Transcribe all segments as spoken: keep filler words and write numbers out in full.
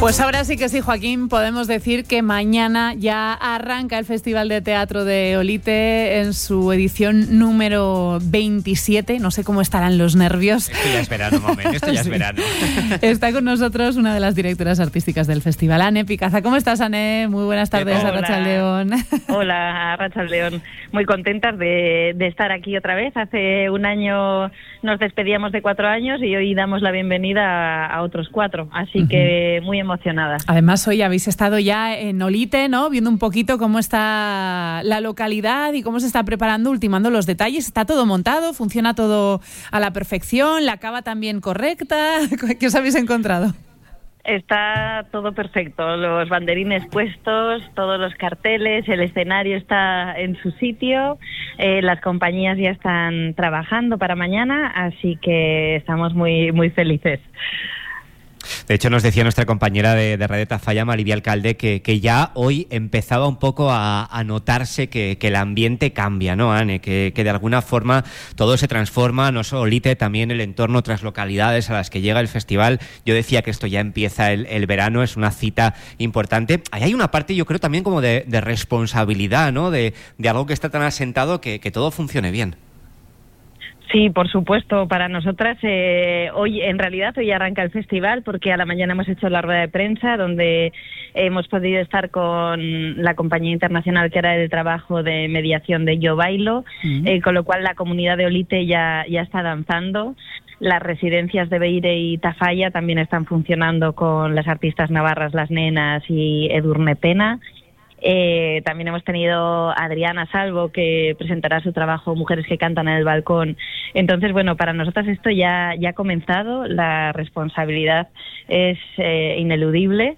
Pues ahora sí que sí, Joaquín, podemos decir que mañana ya arranca el Festival de Teatro de Olite en su edición número veintisiete. No sé cómo estarán los nervios. Esto ya es verano, mami, esto ya es sí. verano. Está con nosotros una de las directoras artísticas del festival, Ane Picaza. ¿Cómo estás, Ane? Muy buenas tardes, Arratsaldeon. Hola, Arratsaldeon. Muy contentas de, de estar aquí otra vez. Hace un año nos despedíamos de cuatro años y hoy damos la bienvenida a, a otros cuatro. Así uh-huh. que muy emocionada. Además, hoy habéis estado ya en Olite, ¿no? Viendo un poquito cómo está la localidad y cómo se está preparando, ultimando los detalles. Está todo montado, funciona todo a la perfección, la cava también correcta. ¿Qué os habéis encontrado? Está todo perfecto, los banderines puestos, todos los carteles, el escenario está en su sitio, eh, las compañías ya están trabajando para mañana, así que estamos muy, muy felices. De hecho, nos decía nuestra compañera de, de Radio Tafalla, Maribel Alcalde, que, que ya hoy empezaba un poco a, a notarse que, que el ambiente cambia, ¿no, Ane? Que, que de alguna forma todo se transforma, no solo Olite, también el entorno, otras localidades a las que llega el festival. Yo decía que esto ya empieza el, el verano, es una cita importante. Ahí hay una parte, yo creo, también como de, de responsabilidad, ¿no? De, de algo que está tan asentado que, que todo funcione bien. Sí, por supuesto. Para nosotras, eh, hoy en realidad hoy arranca el festival porque a la mañana hemos hecho la rueda de prensa donde hemos podido estar con la compañía internacional que era del trabajo de mediación de Yo Bailo, uh-huh. eh, con lo cual la comunidad de Olite ya, ya está danzando. Las residencias de Beire y Tafalla también están funcionando con las artistas navarras Las Nenas y Edurne Pena. Eh, también hemos tenido a Adriana Salvo, que presentará su trabajo Mujeres que cantan en el balcón. Entonces, bueno, para nosotras esto ya, ya ha comenzado. La responsabilidad es eh, ineludible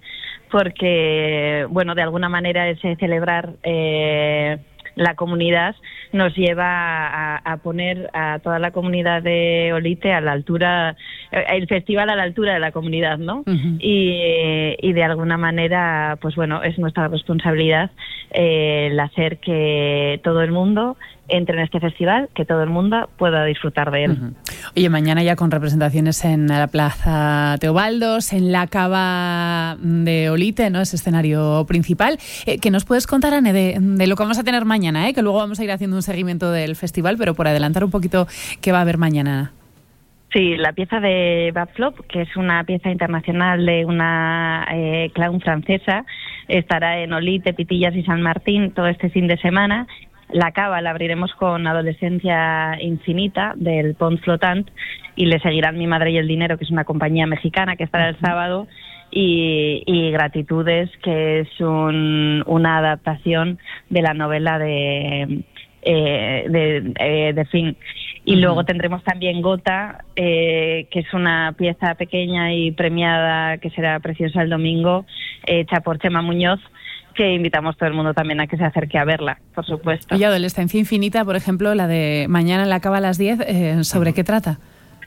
porque, bueno, de alguna manera ese celebrar eh, la comunidad nos lleva a, a poner a toda la comunidad de Olite a la altura, el festival a la altura de la comunidad, ¿no? Uh-huh. Y, y de alguna manera, pues bueno, es nuestra responsabilidad eh, el hacer que todo el mundo entre en este festival, que todo el mundo pueda disfrutar de él. Uh-huh. Oye, mañana ya con representaciones en la Plaza Teobaldos, en la cava de Olite, ¿no? Ese escenario principal. Eh, ¿Qué nos puedes contar, Ane, de, de lo que vamos a tener mañana? ¿eh? Que luego vamos a ir haciendo un seguimiento del festival, pero por adelantar un poquito qué va a haber mañana. Sí, la pieza de Bad Flop, que es una pieza internacional de una eh, clown francesa, estará en Olite, Pitillas y San Martín todo este fin de semana. La cava la abriremos con Adolescencia Infinita del Pont Flotant y le seguirán Mi Madre y el Dinero, que es una compañía mexicana que estará el sábado, y, y Gratitudes, que es un, una adaptación de la novela de, eh, de, eh, de Finn. Y uh-huh. luego tendremos también Gota, eh, que es una pieza pequeña y premiada que será preciosa el domingo, hecha por Chema Muñoz, que invitamos a todo el mundo también a que se acerque a verla, por supuesto. Y Adolescencia Infinita, por ejemplo, la de mañana en la cava a las diez, eh, ¿sobre qué trata?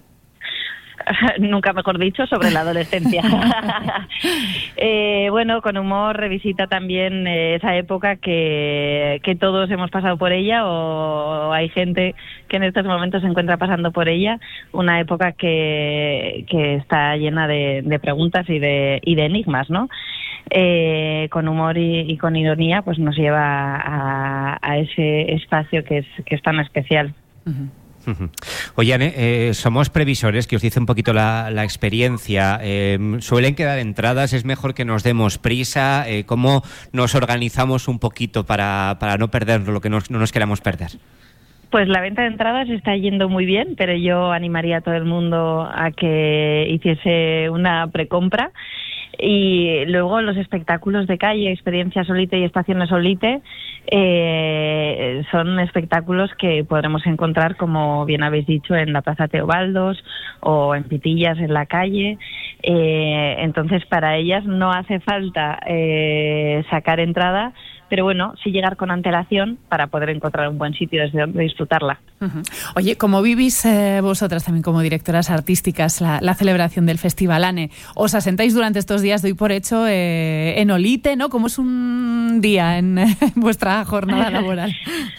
Nunca mejor dicho, sobre la adolescencia. eh, bueno, con humor revisita también eh, esa época que, que todos hemos pasado por ella, o hay gente que en estos momentos se encuentra pasando por ella, una época que, que está llena de, de preguntas y de, y de enigmas, ¿no? Eh, con humor y, y con ironía, pues nos lleva a, a ese espacio que es, que es tan especial. Uh-huh. Oye, Ane, eh, somos previsores, que os dice un poquito la, la experiencia. Eh, ¿Suelen quedar entradas? ¿Es mejor que nos demos prisa? Eh, ¿Cómo nos organizamos un poquito para, para no perder lo que nos, no nos queramos perder? Pues la venta de entradas está yendo muy bien, pero yo animaría a todo el mundo a que hiciese una precompra. Y luego los espectáculos de calle, Experiencias Olite y Estaciones Olite, eh, son espectáculos que podremos encontrar, como bien habéis dicho, en la Plaza Teobaldos o en Pitillas en la calle. Eh, entonces, para ellas no hace falta eh, sacar entrada, pero bueno, sí llegar con antelación para poder encontrar un buen sitio desde donde disfrutarla. Uh-huh. Oye, ¿cómo vivís eh, vosotras también como directoras artísticas la, la celebración del festival, Ane? ¿Os asentáis durante estos días, doy por hecho, eh, en Olite, ¿no? ¿Cómo es un día en, en vuestra jornada laboral?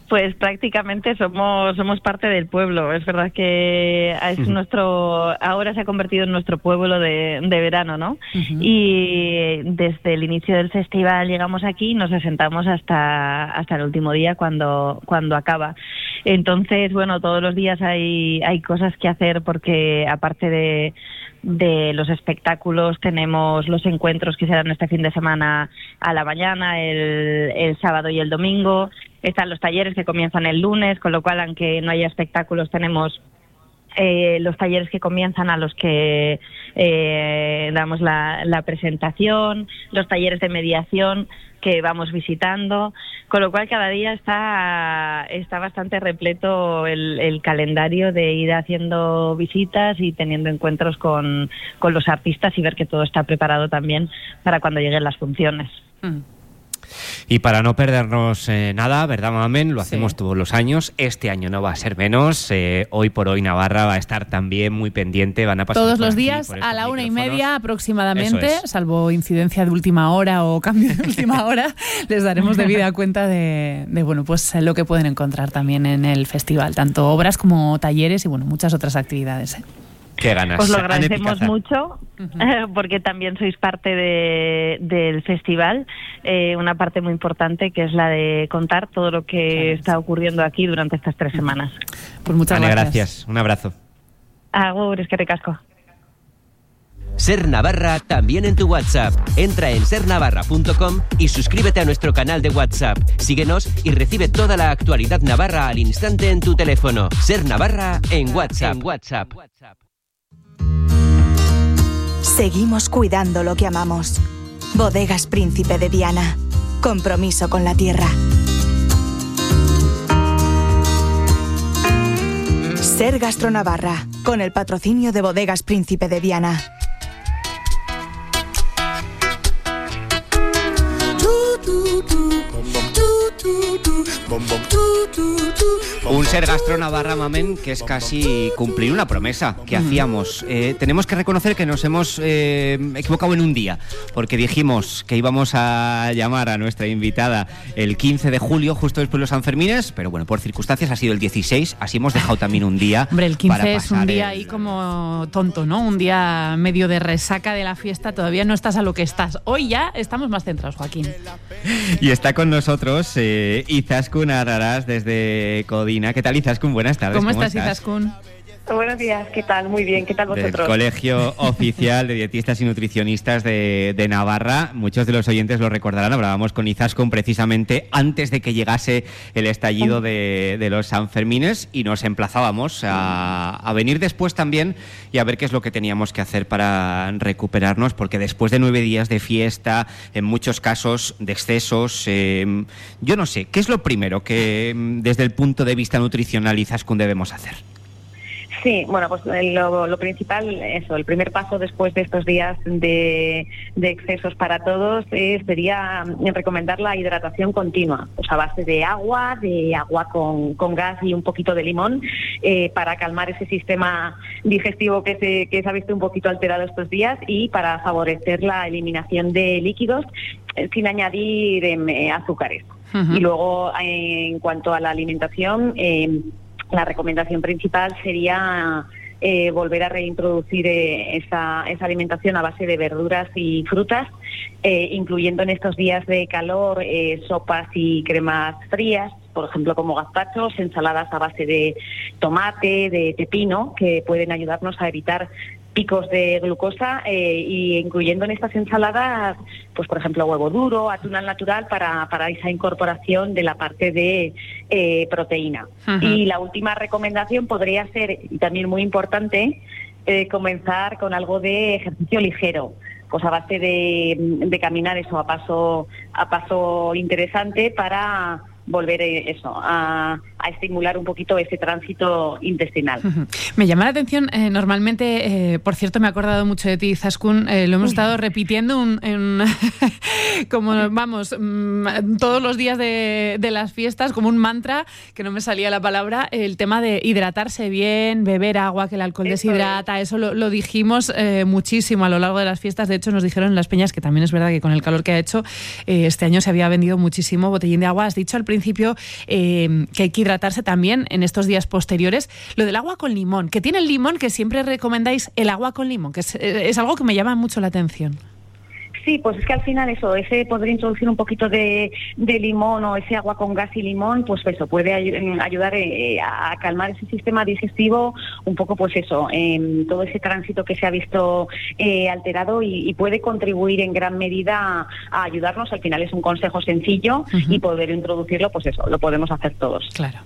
Pues prácticamente somos somos parte del pueblo. Es verdad que es uh-huh. nuestro ahora se ha convertido en nuestro pueblo de, de verano, ¿no? Uh-huh. Y desde el inicio del festival llegamos aquí y nos asentamos hasta hasta el último día cuando cuando acaba. Entonces, bueno, todos los días hay hay cosas que hacer porque aparte de de los espectáculos tenemos los encuentros que serán este fin de semana a la mañana, el, el sábado y el domingo. Están los talleres que comienzan el lunes, con lo cual, aunque no haya espectáculos, tenemos eh, los talleres que comienzan a los que eh, damos la, la presentación, los talleres de mediación que vamos visitando, con lo cual cada día está está bastante repleto el, el calendario de ir haciendo visitas y teniendo encuentros con, con los artistas y ver que todo está preparado también para cuando lleguen las funciones. Mm. Y para no perdernos eh, nada, ¿verdad, Mamen? Lo hacemos sí. todos los años. Este año no va a ser menos. Eh, hoy por hoy Navarra va a estar también muy pendiente. Van a pasar todos los aquí, días a la una y micrófonos. media aproximadamente, es. salvo incidencia de última hora o cambio de última hora, les daremos debida cuenta de, de bueno, pues lo que pueden encontrar también en el festival, tanto obras como talleres y bueno, muchas otras actividades, ¿eh? Qué ganas. Os lo agradecemos mucho uh-huh. porque también sois parte de, del festival, eh, una parte muy importante que es la de contar todo lo que claro. está ocurriendo aquí durante estas tres semanas. Pues muchas vale, gracias. gracias. Un abrazo. Agur, es que recasco. Ser Navarra también en tu WhatsApp. Entra en ser navarra punto com y suscríbete a nuestro canal de WhatsApp. Síguenos y recibe toda la actualidad navarra al instante en tu teléfono. Ser Navarra en WhatsApp. En WhatsApp. Seguimos cuidando lo que amamos. Bodegas Príncipe de Viana. Compromiso con la tierra. Ser Gastronavarra, con el patrocinio de Bodegas Príncipe de Viana. Un Ser Gastronavarra, Mamen, que es casi cumplir una promesa que mm. hacíamos. Eh, tenemos que reconocer que nos hemos eh, equivocado en un día, porque dijimos que íbamos a llamar a nuestra invitada el quince de julio, justo después de los Sanfermines, pero bueno, por circunstancias ha sido el dieciséis, así hemos dejado también un día. Hombre, el quince para es un día el... ahí como tonto, ¿no? Un día medio de resaca de la fiesta, todavía no estás a lo que estás. Hoy ya estamos más centrados, Joaquín. Y está con nosotros eh, Izaskun Arrarás desde Codina. ¿Qué tal, Izaskun? Buenas tardes. ¿Cómo, ¿Cómo estás, estás? Izaskun? Buenos días, ¿qué tal? Muy bien, ¿qué tal vosotros? Del Colegio Oficial de Dietistas y Nutricionistas de, de Navarra. Muchos de los oyentes lo recordarán, hablábamos con Izaskun precisamente antes de que llegase el estallido de, de los Sanfermines y nos emplazábamos a, a venir después también y a ver qué es lo que teníamos que hacer para recuperarnos, porque después de nueve días de fiesta, en muchos casos de excesos, eh, yo no sé, ¿qué es lo primero que desde el punto de vista nutricional, Izaskun, debemos hacer? Sí, bueno, pues lo, lo principal, eso, el primer paso después de estos días de, de excesos para todos eh, sería recomendar la hidratación continua, o sea, a base de agua, de agua con, con gas y un poquito de limón, eh, para calmar ese sistema digestivo que se, que se ha visto un poquito alterado estos días y para favorecer la eliminación de líquidos eh, sin añadir eh, azúcares. Uh-huh. Y luego, eh, en cuanto a la alimentación, eh, la recomendación principal sería eh, volver a reintroducir eh, esa, esa alimentación a base de verduras y frutas, eh, incluyendo en estos días de calor eh, sopas y cremas frías, por ejemplo como gazpachos, ensaladas a base de tomate, de pepino, que pueden ayudarnos a evitar picos de glucosa, eh, y incluyendo en estas ensaladas, pues por ejemplo huevo duro, atún al natural para, para esa incorporación de la parte de eh, proteína. Uh-huh. Y la última recomendación podría ser, y también muy importante, eh, comenzar con algo de ejercicio ligero, pues a base de, de caminar eso a paso, a paso interesante para volver eso a, a estimular un poquito ese tránsito intestinal. Uh-huh. Me llama la atención, eh, normalmente, eh, por cierto, me he acordado mucho de ti, Izaskun, eh, lo hemos estado repitiendo un, en, como, vamos, mm, todos los días de, de las fiestas, como un mantra, que no me salía la palabra, el tema de hidratarse bien, beber agua, que el alcohol eso deshidrata, es. eso lo, lo dijimos eh, muchísimo a lo largo de las fiestas. De hecho, nos dijeron en Las Peñas, que también es verdad que con el calor que ha hecho, eh, este año se había vendido muchísimo botellín de agua. Has dicho al principio eh, que hay que hidratarse también en estos días posteriores. Lo del agua con limón, que tiene el limón, que siempre recomendáis el agua con limón, que es, es algo que me llama mucho la atención. Sí, pues es que al final eso, ese poder introducir un poquito de, de limón o ese agua con gas y limón, pues eso puede ay- ayudar eh, a calmar ese sistema digestivo un poco, pues eso, eh, todo ese tránsito que se ha visto eh, alterado y, y puede contribuir en gran medida a, a ayudarnos. Al final es un consejo sencillo uh-huh. y poder introducirlo, pues eso, lo podemos hacer todos. Claro.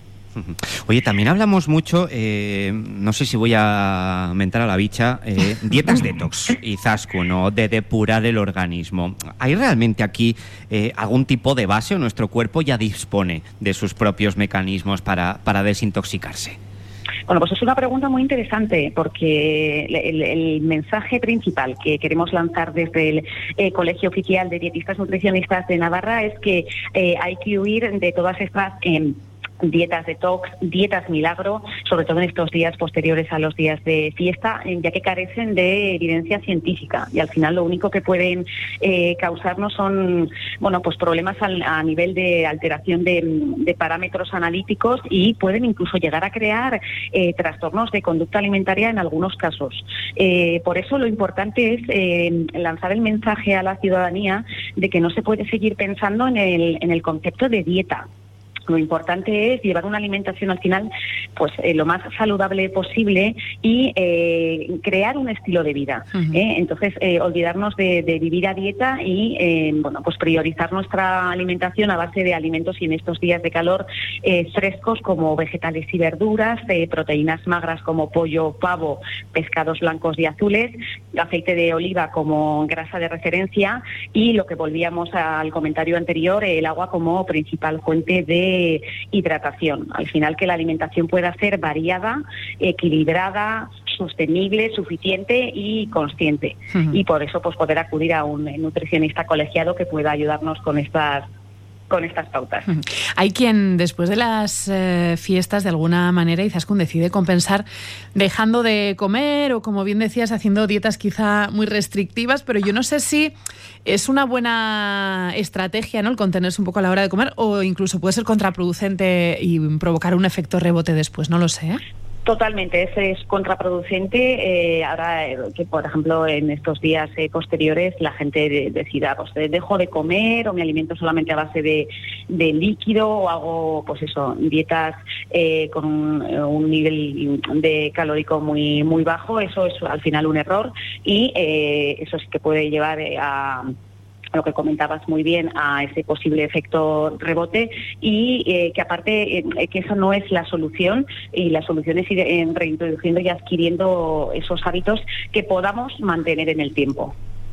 Oye, también hablamos mucho, eh, no sé si voy a mentar a la bicha, eh, dietas detox, Izaskun, ¿no? De depurar el organismo. ¿Hay realmente aquí eh, algún tipo de base o nuestro cuerpo ya dispone de sus propios mecanismos para, para desintoxicarse? Bueno, pues es una pregunta muy interesante porque el, el mensaje principal que queremos lanzar desde el eh, Colegio Oficial de Dietistas Nutricionistas de Navarra es que eh, hay que huir de todas estas Eh, dietas detox, dietas milagro, sobre todo en estos días posteriores a los días de fiesta, ya que carecen de evidencia científica y al final lo único que pueden eh, causarnos son, bueno, pues problemas al, a nivel de alteración de, de parámetros analíticos y pueden incluso llegar a crear eh, trastornos de conducta alimentaria en algunos casos. Eh, por eso lo importante es eh, lanzar el mensaje a la ciudadanía de que no se puede seguir pensando en el, en el concepto de dieta. Lo importante es llevar una alimentación al final pues eh, lo más saludable posible y eh, crear un estilo de vida. Uh-huh. ¿eh? Entonces, eh, olvidarnos de, de vivir a dieta y eh, bueno, pues priorizar nuestra alimentación a base de alimentos y en estos días de calor eh, frescos como vegetales y verduras, eh, proteínas magras como pollo, pavo, pescados blancos y azules, aceite de oliva como grasa de referencia y lo que volvíamos al comentario anterior, el agua como principal fuente de hidratación. Al final que la alimentación pueda ser variada, equilibrada, sostenible, suficiente y consciente. Uh-huh. Y por eso pues poder acudir a un nutricionista colegiado que pueda ayudarnos con estas con estas pautas. Hay quien después de las eh, fiestas de alguna manera Izaskun decide compensar dejando de comer o, como bien decías, haciendo dietas quizá muy restrictivas, pero yo no sé si es una buena estrategia, ¿no?, el contenerse un poco a la hora de comer, o incluso puede ser contraproducente y provocar un efecto rebote después, no lo sé, ¿eh? Totalmente, ese es contraproducente. Eh, ahora eh, que, por ejemplo, en estos días eh, posteriores la gente de, decida, pues dejo de comer o me alimento solamente a base de, de líquido o hago, pues eso, dietas eh, con un, un nivel de calórico muy muy bajo. Eso es al final un error y eh, eso sí que puede llevar eh, a lo que comentabas muy bien, a ese posible efecto rebote y eh, que aparte eh, que eso no es la solución y la solución es ir eh, reintroduciendo y adquiriendo esos hábitos que podamos mantener en el tiempo.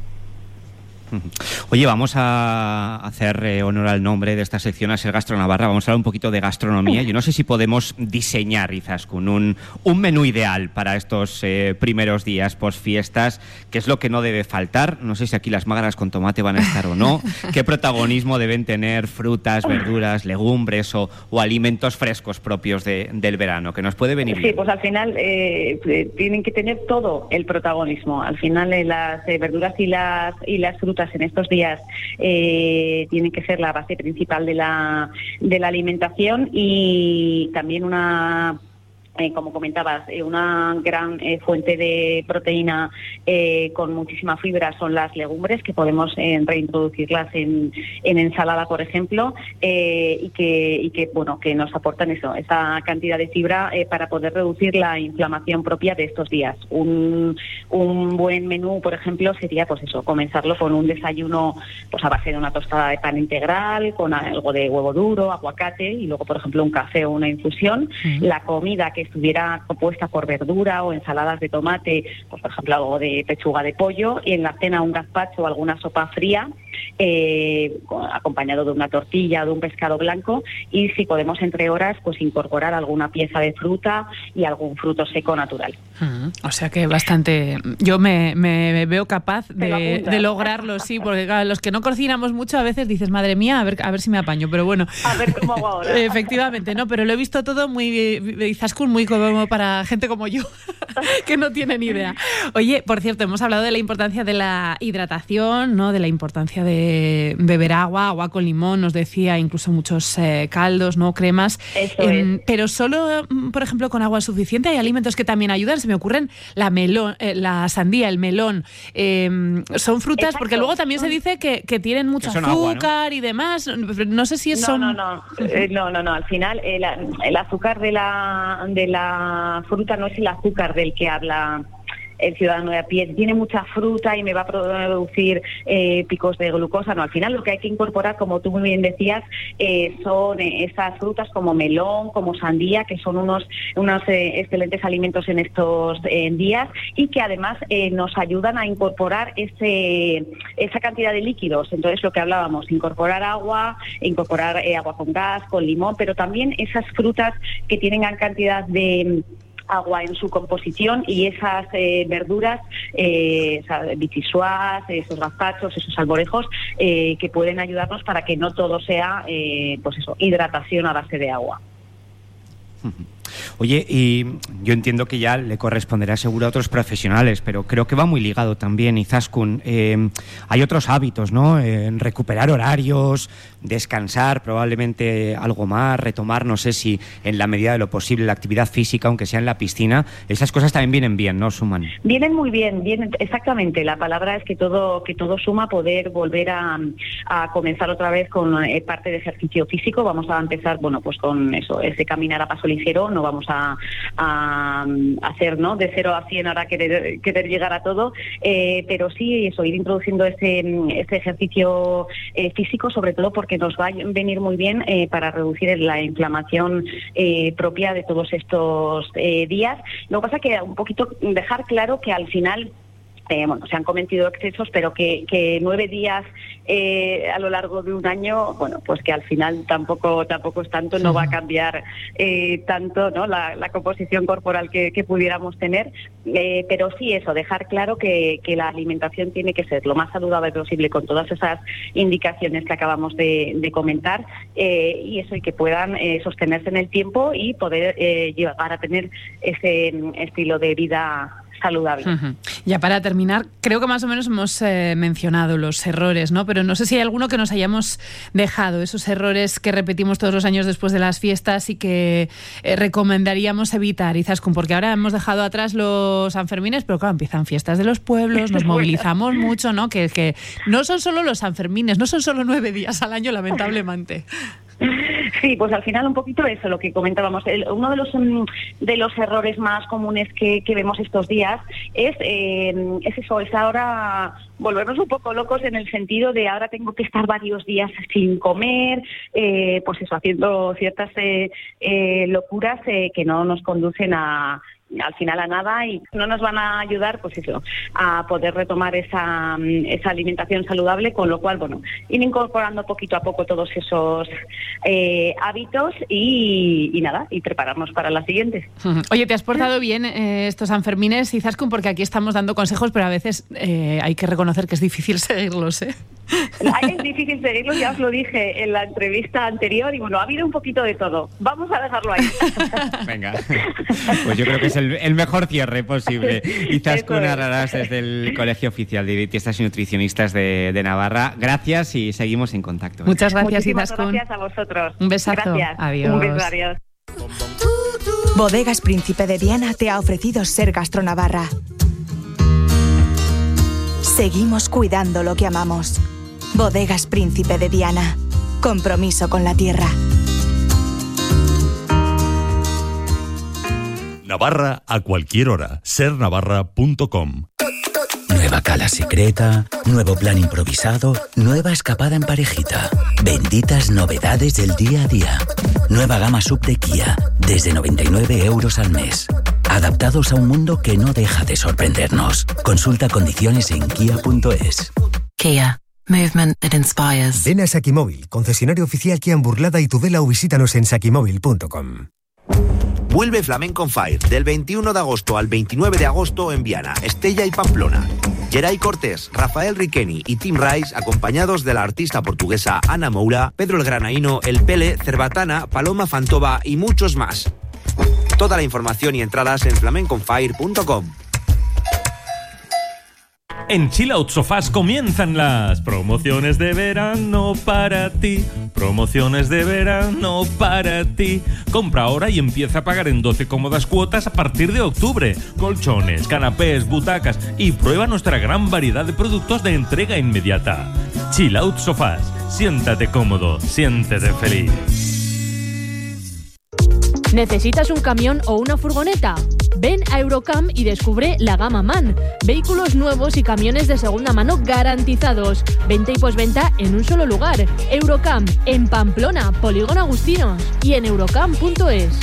Oye, vamos a hacer eh, honor al nombre de esta sección, a ser Gastronavarra. Vamos a hablar un poquito de gastronomía. Yo no sé si podemos diseñar, Izaskun, un, un menú ideal para estos eh, primeros días post-fiestas. ¿Qué es lo que no debe faltar? No sé si aquí las magras con tomate van a estar o no. ¿Qué protagonismo deben tener frutas, verduras, legumbres o, o alimentos frescos propios de, del verano? Que nos puede venir Sí, bien. Pues al final eh, tienen que tener todo el protagonismo. Al final eh, las eh, verduras y las, y las frutas en estos días eh, tienen que ser la base principal de la de la alimentación y también una Eh, como comentabas, eh, una gran eh, fuente de proteína eh, con muchísima fibra son las legumbres, que podemos eh, reintroducirlas en, en ensalada, por ejemplo, eh, y que y que bueno que nos aportan eso, esa cantidad de fibra eh, para poder reducir la inflamación propia de estos días. Un, un buen menú, por ejemplo, sería pues eso, comenzarlo con un desayuno pues a base de una tostada de pan integral, con algo de huevo duro, aguacate y luego, por ejemplo, un café o una infusión. Uh-huh. La comida que estuviera compuesta por verdura o ensaladas de tomate, pues por ejemplo algo de pechuga de pollo, y en la cena un gazpacho o alguna sopa fría, eh, acompañado de una tortilla o de un pescado blanco, y si podemos entre horas pues incorporar alguna pieza de fruta y algún fruto seco natural. Mm, o sea que bastante, yo me, me veo capaz de, de lograrlo, sí, porque claro, los que no cocinamos mucho a veces dices, madre mía, a ver, a ver si me apaño, pero bueno. A ver cómo hago ahora. Efectivamente, no, pero lo he visto todo muy, Izaskun, muy como para gente como yo, que no tiene ni idea. Oye, por cierto, hemos hablado de la importancia de la hidratación, ¿no? De la importancia de beber agua, agua con limón, nos decía, incluso muchos eh, caldos, ¿no? Cremas. Eso eh, es. Pero solo, por ejemplo, con agua suficiente hay alimentos que también ayudan. Se me ocurren la melón, eh, la sandía, el melón. Eh, son frutas, exacto, porque luego también se dice que, que tienen mucho que azúcar, ¿no? Y demás. No sé si es no, son... no, no, eh, no, no, no. Al final el, el azúcar de la de la fruta no es el azúcar del que habla el ciudadano de a pie. Tiene mucha fruta y me va a producir eh, picos de glucosa. No, al final lo que hay que incorporar, como tú muy bien decías, eh, son eh, esas frutas como melón, como sandía, que son unos unos eh, excelentes alimentos en estos eh, días, y que además eh, nos ayudan a incorporar ese esa cantidad de líquidos. Entonces, lo que hablábamos, incorporar agua, incorporar eh, agua con gas, con limón, pero también esas frutas que tienen gran cantidad de agua en su composición, y esas eh, verduras, eh, o sea, bichisuas, esos gazpachos, esos alborejos, eh, que pueden ayudarnos para que no todo sea, eh, pues eso, hidratación a base de agua. Oye, y yo entiendo que ya le corresponderá seguro a otros profesionales, pero creo que va muy ligado también, Izaskun. Eh, hay otros hábitos, ¿no? Eh, recuperar horarios, descansar, probablemente algo más, retomar, no sé si en la medida de lo posible la actividad física, aunque sea en la piscina. Esas cosas también vienen bien, ¿no, Suman? Vienen muy bien, vienen, exactamente. La palabra es que todo que todo suma, poder volver a, a comenzar otra vez con eh, parte de ejercicio físico. Vamos a empezar, bueno, pues con eso, ese caminar a paso ligero. No vamos a, a, a hacer, ¿no?, de cero a cien ahora querer, querer llegar a todo, eh, pero sí eso, ir introduciendo ese, ese ejercicio eh, físico, sobre todo porque nos va a venir muy bien eh, para reducir la inflamación eh, propia de todos estos eh, días. Lo que pasa es que un poquito dejar claro que al final Eh, bueno, se han cometido excesos, pero que, que nueve días eh, a lo largo de un año, bueno, pues que al final tampoco tampoco es tanto, no va a cambiar eh, tanto, ¿no?, la, la composición corporal que, que pudiéramos tener, eh, pero sí eso, dejar claro que, que la alimentación tiene que ser lo más saludable posible, con todas esas indicaciones que acabamos de, de comentar, eh, y eso, y que puedan eh, sostenerse en el tiempo y poder eh, llegar a tener ese estilo de vida saludable. Uh-huh. Ya para terminar, creo que más o menos hemos eh, mencionado los errores, ¿no? Pero no sé si hay alguno que nos hayamos dejado, esos errores que repetimos todos los años después de las fiestas y que eh, recomendaríamos evitar, Izaskun, porque ahora hemos dejado atrás los Sanfermines, pero claro, empiezan fiestas de los pueblos, nos movilizamos mucho, ¿no? Que, que no son solo los Sanfermines, no son solo nueve días al año, lamentablemente. Sí, pues al final un poquito eso, lo que comentábamos. El, uno de los de los errores más comunes que, que vemos estos días es, eh, es eso, es ahora volvernos un poco locos en el sentido de ahora tengo que estar varios días sin comer, eh, pues eso, haciendo ciertas eh, eh, locuras eh, que no nos conducen a al final a nada y no nos van a ayudar, pues eso, a poder retomar esa, esa alimentación saludable, con lo cual, bueno, ir incorporando poquito a poco todos esos eh, hábitos y, y nada, y prepararnos para la siguiente. Oye, te has portado bien eh, estos Sanfermines, Izaskun, porque aquí estamos dando consejos, pero a veces eh, hay que reconocer que es difícil seguirlos, ¿eh? Es difícil seguirlos, ya os lo dije en la entrevista anterior, y bueno, ha habido un poquito de todo. Vamos a dejarlo ahí. Venga, pues yo creo que es el, el mejor cierre posible. Izaskun Arrarás, desde el Colegio Oficial de Dietistas y Nutricionistas de, de Navarra. Gracias y seguimos en contacto. Muchas gracias, Muchísimas Izaskun. Gracias a vosotros. Un besazo. Gracias. Adiós. Un beso, adiós. Bodegas Príncipe de Viana te ha ofrecido Ser Gastronavarra. Seguimos cuidando lo que amamos. Bodegas Príncipe de Viana. Compromiso con la tierra. Navarra a cualquier hora. ser navarra punto com. Nueva cala secreta, nuevo plan improvisado, nueva escapada en parejita. Benditas novedades del día a día. Nueva gama sub de Kia, desde noventa y nueve euros al mes. Adaptados a un mundo que no deja de sorprendernos. Consulta condiciones en kia punto es. Kia. Movement that inspires. Ven a Sakimóvil, concesionario oficial Kia en Burlada y Tudela, o visítanos en sakimóvil punto com. Vuelve Flamenco on Fire del veintiuno de agosto al veintinueve de agosto en Viana, Estella y Pamplona. Geray Cortés, Rafael Riqueni y Tim Rice, acompañados de la artista portuguesa Ana Moura, Pedro el Granaíno, El Pele, Cerbatana, Paloma Fantova y muchos más. Toda la información y entradas en flamenco on fire punto com. En Chill Out Sofás comienzan las promociones de verano para ti. Promociones de verano para ti. Compra ahora y empieza a pagar en doce cómodas cuotas a partir de octubre. Colchones, canapés, butacas y prueba nuestra gran variedad de productos de entrega inmediata. Chill Out Sofás. Siéntate cómodo, siéntete feliz. ¿Necesitas un camión o una furgoneta? Ven a Eurocam y descubre la gama MAN. Vehículos nuevos y camiones de segunda mano garantizados. Venta y posventa en un solo lugar. Eurocam, en Pamplona, Polígono Agustinos y en eurocam punto es.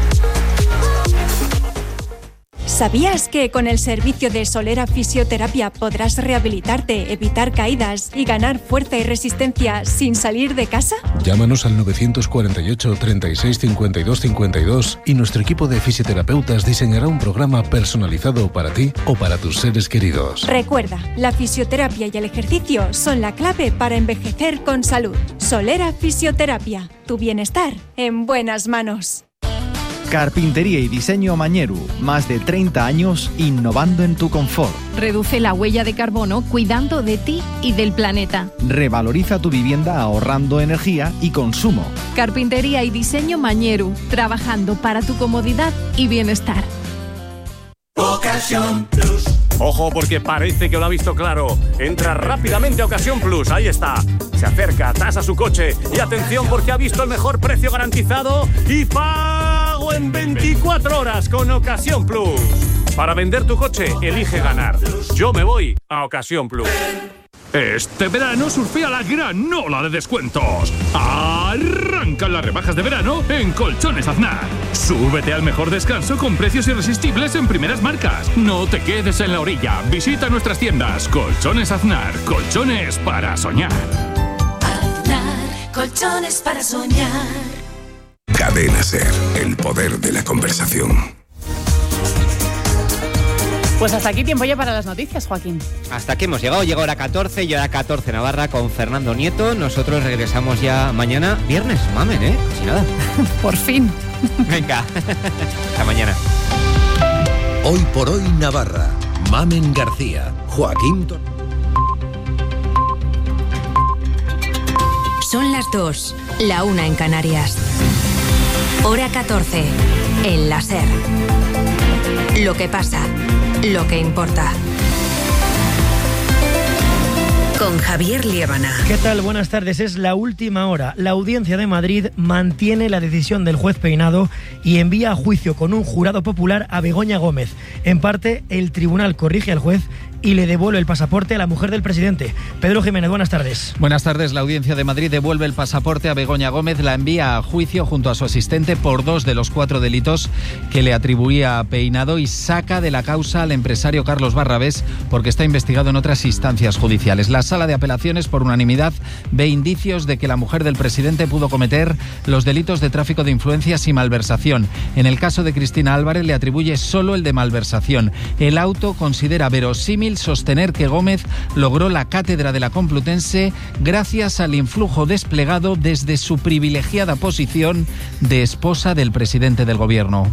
¿Sabías que con el servicio de Solera Fisioterapia podrás rehabilitarte, evitar caídas y ganar fuerza y resistencia sin salir de casa? Llámanos al nueve cuatro ocho, treinta y seis, cincuenta y dos, cincuenta y dos y nuestro equipo de fisioterapeutas diseñará un programa personalizado para ti o para tus seres queridos. Recuerda, la fisioterapia y el ejercicio son la clave para envejecer con salud. Solera Fisioterapia, tu bienestar en buenas manos. Carpintería y diseño Mañeru, más de treinta años innovando en tu confort. Reduce la huella de carbono cuidando de ti y del planeta. Revaloriza tu vivienda ahorrando energía y consumo. Carpintería y diseño Mañeru, trabajando para tu comodidad y bienestar. Ocasión Plus. Ojo, porque parece que lo ha visto claro. Entra rápidamente a Ocasión Plus, ahí está. Se acerca, tasa su coche y atención porque ha visto el mejor precio garantizado y pago en veinticuatro horas con Ocasión Plus. Para vender tu coche, elige ganar. Yo me voy a Ocasión Plus. Este verano surfea la gran ola de descuentos. Arrancan las rebajas de verano en Colchones Aznar. Súbete al mejor descanso con precios irresistibles en primeras marcas. No te quedes en la orilla. Visita nuestras tiendas. Colchones Aznar. Colchones para soñar. Aznar. Colchones para soñar. Cadena SER. El poder de la conversación. Pues hasta aquí tiempo ya para las noticias, Joaquín. Hasta aquí hemos llegado, llegó hora catorce y hora catorce Navarra con Fernando Nieto. Nosotros regresamos ya mañana, viernes, mamen, ¿eh? Casi nada. Por fin. Venga, hasta mañana. Hoy por hoy Navarra, Mamen García, Joaquín Tor... Son las dos, la una en Canarias. Hora catorce, en la SER. Lo que pasa, lo que importa. Con Javier Liébana. ¿Qué tal? Buenas tardes. Es la última hora. La Audiencia de Madrid mantiene la decisión del juez Peinado y envía a juicio con un jurado popular a Begoña Gómez. En parte, el tribunal corrige al juez y le devuelve el pasaporte a la mujer del presidente. Pedro Jiménez, buenas tardes. Buenas tardes. La Audiencia de Madrid devuelve el pasaporte a Begoña Gómez, la envía a juicio junto a su asistente por dos de los cuatro delitos que le atribuía a Peinado y saca de la causa al empresario Carlos Barrabés porque está investigado en otras instancias judiciales. La Sala de Apelaciones, por unanimidad, ve indicios de que la mujer del presidente pudo cometer los delitos de tráfico de influencias y malversación. En el caso de Cristina Álvarez le atribuye solo el de malversación. El auto considera verosímil sostener que Gómez logró la cátedra de la Complutense gracias al influjo desplegado desde su privilegiada posición de esposa del presidente del gobierno.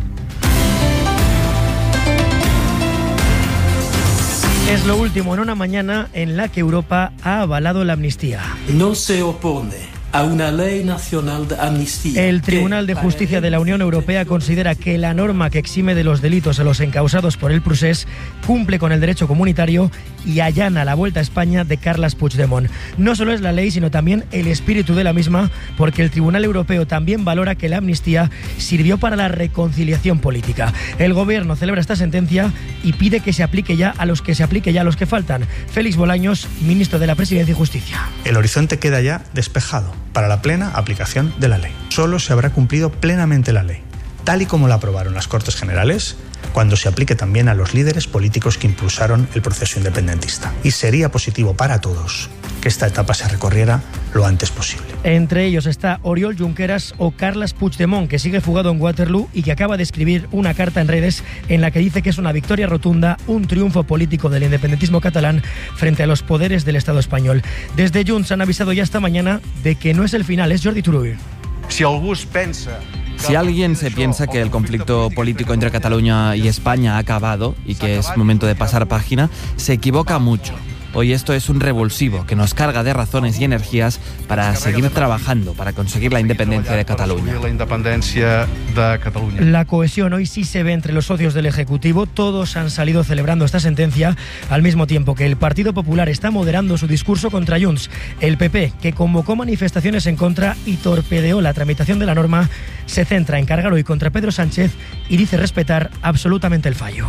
Es lo último en una mañana en la que Europa ha avalado la amnistía. No se opone a una ley nacional de amnistía. El Tribunal de Justicia de la Unión Europea considera que la norma que exime de los delitos a los encausados por el procés cumple con el derecho comunitario y allana la vuelta a España de Carles Puigdemont. No solo es la ley, sino también el espíritu de la misma, porque el Tribunal Europeo también valora que la amnistía sirvió para la reconciliación política. El Gobierno celebra esta sentencia y pide que se aplique ya a los que se aplique ya a los que faltan. Félix Bolaños, ministro de la Presidencia y Justicia. El horizonte queda ya despejado para la plena aplicación de la ley. Solo se habrá cumplido plenamente la ley, tal y como la aprobaron las Cortes Generales, cuando se aplique también a los líderes políticos que impulsaron el proceso independentista. Y sería positivo para todos que esta etapa se recorriera lo antes posible. Entre ellos está Oriol Junqueras o Carles Puigdemont, que sigue fugado en Waterloo y que acaba de escribir una carta en redes en la que dice que es una victoria rotunda, un triunfo político del independentismo catalán frente a los poderes del Estado español. Desde Junts han avisado ya esta mañana de que no es el final, es Jordi Turull. Si algú es pensa... Si alguien se piensa que el conflicto político entre Cataluña y España ha acabado y que es momento de pasar página, se equivoca mucho. Hoy esto es un revulsivo que nos carga de razones y energías para seguir trabajando, para conseguir la independencia de Cataluña. La independencia de Cataluña. La cohesión hoy sí se ve entre los socios del Ejecutivo. Todos han salido celebrando esta sentencia al mismo tiempo que el Partido Popular está moderando su discurso contra Junts. El P P, que convocó manifestaciones en contra y torpedeó la tramitación de la norma, se centra en cargar hoy contra Pedro Sánchez y dice respetar absolutamente el fallo.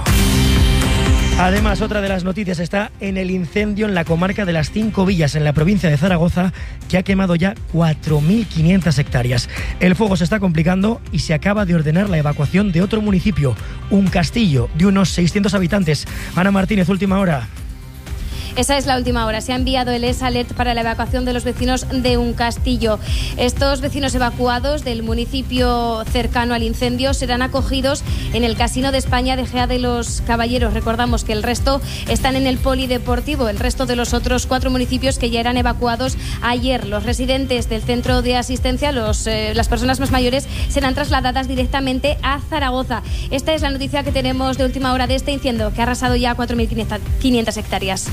Además, otra de las noticias está en el incendio en la comarca de las Cinco Villas, en la provincia de Zaragoza, que ha quemado ya cuatro mil quinientas hectáreas. El fuego se está complicando y se acaba de ordenar la evacuación de otro municipio, un castillo de unos seiscientos habitantes. Ana Martínez, última hora. Esa es la última hora. Se ha enviado el E S Alert para la evacuación de los vecinos de un castillo. Estos vecinos evacuados del municipio cercano al incendio serán acogidos en el Casino de España de Gea de los Caballeros. Recordamos que el resto están en el polideportivo, el resto de los otros cuatro municipios que ya eran evacuados ayer. Los residentes del centro de asistencia, los, eh, las personas más mayores, serán trasladadas directamente a Zaragoza. Esta es la noticia que tenemos de última hora de este incendio, que ha arrasado ya cuatro mil quinientas hectáreas.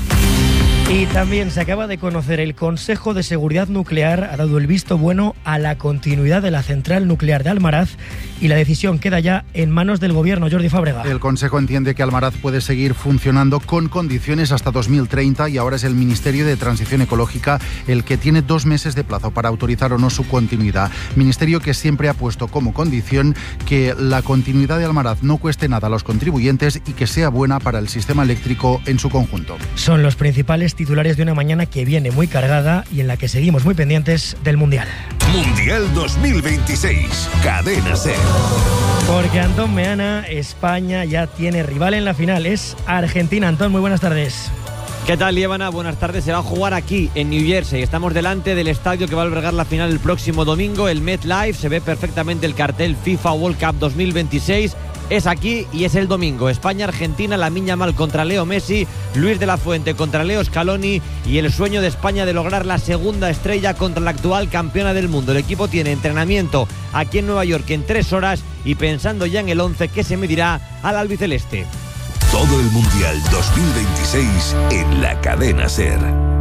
Y también se acaba de conocer el Consejo de Seguridad Nuclear ha dado el visto bueno a la continuidad de la central nuclear de Almaraz y la decisión queda ya en manos del Gobierno. Jordi Fábrega. El Consejo entiende que Almaraz puede seguir funcionando con condiciones hasta dos mil treinta y ahora es el Ministerio de Transición Ecológica el que tiene dos meses de plazo para autorizar o no su continuidad. Ministerio que siempre ha puesto como condición que la continuidad de Almaraz no cueste nada a los contribuyentes y que sea buena para el sistema eléctrico en su conjunto. Son los principales titulares de una mañana que viene muy cargada y en la que seguimos muy pendientes del Mundial. Mundial dos mil veintiséis, Cadena SER. Porque Antón Meana, España ya tiene rival en la final, es Argentina. Antón, muy buenas tardes. ¿Qué tal, Liébana? Buenas tardes. Se va a jugar aquí, en New Jersey. Estamos delante del estadio que va a albergar la final el próximo domingo, el MetLife. Se ve perfectamente el cartel FIFA World Cup dos mil veintiséis. Es aquí y es el domingo. España-Argentina, Lamine Yamal contra Leo Messi, Luis de la Fuente contra Leo Scaloni y el sueño de España de lograr la segunda estrella contra la actual campeona del mundo. El equipo tiene entrenamiento aquí en Nueva York en tres horas y pensando ya en el once que se medirá al albiceleste. Todo el Mundial dos mil veintiséis en la Cadena SER.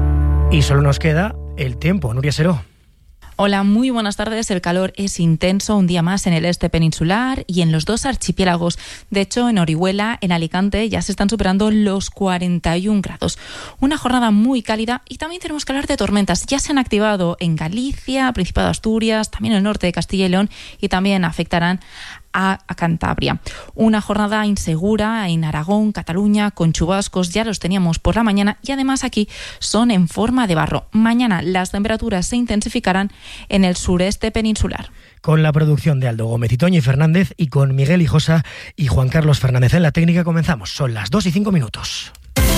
Y solo nos queda el tiempo. Nuria Seró. Hola, muy buenas tardes. El calor es intenso un día más en el este peninsular y en los dos archipiélagos. De hecho, en Orihuela, en Alicante, ya se están superando los cuarenta y un grados. Una jornada muy cálida y también tenemos que hablar de tormentas. Ya se han activado en Galicia, Principado de Asturias, también el norte de Castilla y León y también afectarán a, a Cantabria. Una jornada insegura en Aragón, Cataluña, con chubascos, ya los teníamos por la mañana y además aquí son en forma de barro. Mañana las temperaturas se intensificarán en el sureste peninsular. Con la producción de Aldo Gómez y Toñi Fernández y con Miguel Hijosa y Juan Carlos Fernández en la técnica comenzamos. Son las dos y cinco minutos.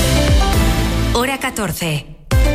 Hora catorce.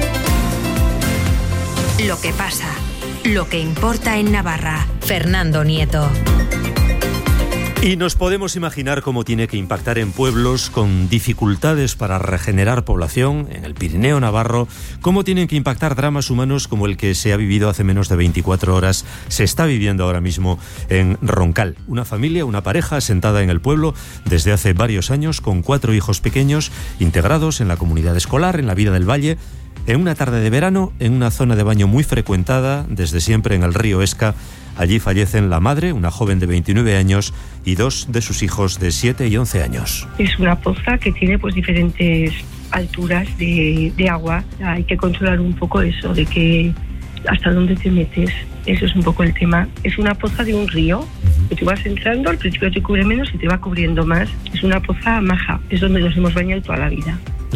Lo que pasa, lo que importa en Navarra. Fernando Nieto. Y nos podemos imaginar cómo tiene que impactar en pueblos con dificultades para regenerar población, en el Pirineo navarro, cómo tienen que impactar dramas humanos como el que se ha vivido hace menos de veinticuatro horas, se está viviendo ahora mismo en Roncal. Una familia, una pareja asentada en el pueblo desde hace varios años con cuatro hijos pequeños integrados en la comunidad escolar, en la vida del valle. En una tarde de verano, en una zona de baño muy frecuentada, desde siempre en el río Esca, allí fallecen la madre, una joven de veintinueve años, y dos de sus hijos de siete y once años. Es una poza que tiene pues diferentes alturas de, de agua. Hay que controlar un poco eso, de que hasta dónde te metes. Eso es un poco el tema. Es una poza de un río, que tú vas entrando, al principio te cubre menos y te va cubriendo más. Es una poza maja, es donde nos hemos bañado toda la vida.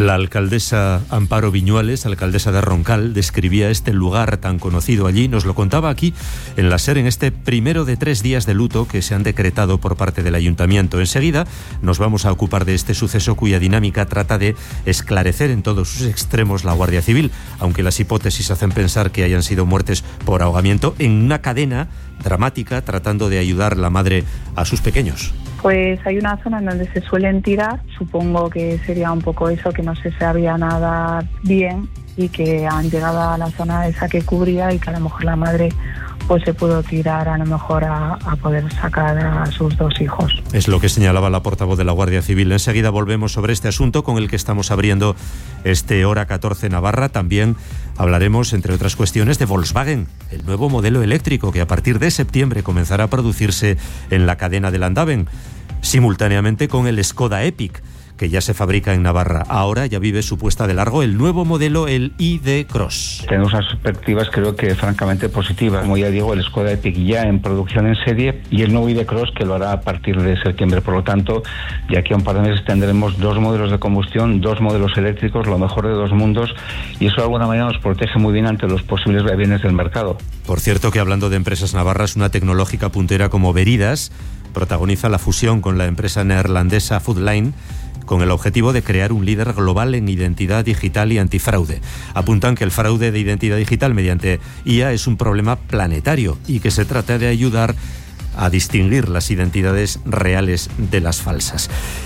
La alcaldesa Amparo Viñuales, alcaldesa de Roncal, describía este lugar tan conocido allí. Nos lo contaba aquí en la SER en este primero de tres días de luto que se han decretado por parte del ayuntamiento. Enseguida nos vamos a ocupar de este suceso cuya dinámica trata de esclarecer en todos sus extremos la Guardia Civil, aunque las hipótesis hacen pensar que hayan sido muertes por ahogamiento en una cadena dramática tratando de ayudar la madre a sus pequeños. Pues hay una zona en donde se suelen tirar, supongo que sería un poco eso, que no se sabía nada bien y que han llegado a la zona esa que cubría y que a lo mejor la madre pues se pudo tirar a lo mejor a, a poder sacar a sus dos hijos. Es lo que señalaba la portavoz de la Guardia Civil. Enseguida volvemos sobre este asunto con el que estamos abriendo este Hora catorce Navarra. También hablaremos, entre otras cuestiones, de Volkswagen, el nuevo modelo eléctrico que a partir de septiembre comenzará a producirse en la cadena de Landaven, simultáneamente con el Skoda Epic, que ya se fabrica en Navarra. Ahora ya vive su puesta de largo el nuevo modelo, el I D Cross. Tenemos unas perspectivas creo que francamente positivas. Como ya digo, el Skoda Epic ya en producción en serie y el nuevo I D Cross que lo hará a partir de septiembre. Por lo tanto, de aquí a un par de meses tendremos dos modelos de combustión, dos modelos eléctricos, lo mejor de dos mundos, y eso de alguna manera nos protege muy bien ante los posibles vaivenes del mercado. Por cierto que hablando de empresas navarras, una tecnológica puntera como Veridas protagoniza la fusión con la empresa neerlandesa Foodline con el objetivo de crear un líder global en identidad digital y antifraude. Apuntan que el fraude de identidad digital mediante I A es un problema planetario y que se trata de ayudar a distinguir las identidades reales de las falsas.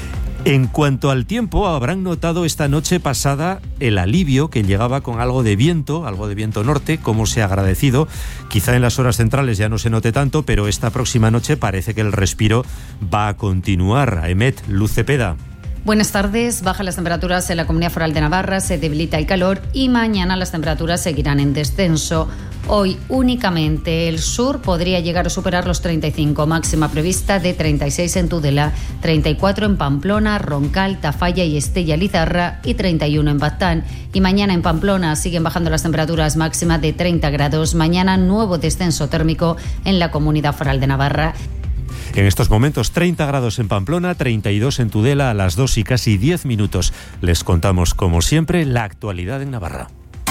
En cuanto al tiempo, habrán notado esta noche pasada el alivio que llegaba con algo de viento, algo de viento norte, como se ha agradecido. Quizá en las horas centrales ya no se note tanto, pero esta próxima noche parece que el respiro va a continuar. Aemet, Luz Cepeda. Buenas tardes. Bajan las temperaturas en la Comunidad Foral de Navarra, se debilita el calor y mañana las temperaturas seguirán en descenso. Hoy únicamente el sur podría llegar a superar los treinta y cinco, máxima prevista de treinta y seis en Tudela, treinta y cuatro en Pamplona, Roncal, Tafalla y Estella Lizarra y treinta y uno en Baztán. Y mañana en Pamplona siguen bajando las temperaturas máximas de treinta grados. Mañana nuevo descenso térmico en la Comunidad Foral de Navarra. En estos momentos treinta grados en Pamplona, treinta y dos en Tudela, a las dos y casi diez minutos. Les contamos, como siempre, la actualidad en Navarra.